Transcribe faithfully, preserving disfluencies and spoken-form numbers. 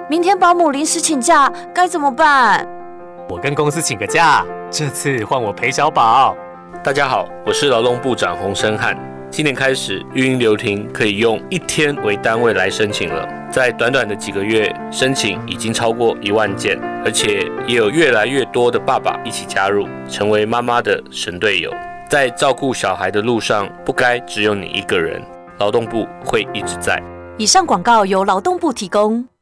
明天保姆临时请假，该怎么办？ 我跟公司请个假，这次换我陪小宝。 大家好，我是劳动部长洪申翰。今年开始，育婴留停可以用一天为单位来申请了。在短短的几个月，申请已经超过一万件，而且也有越来越多的爸爸一起加入，成为妈妈的神队友。在照顾小孩的路上，不该只有你一个人。劳动部会一直在。 以上广告由劳动部提供。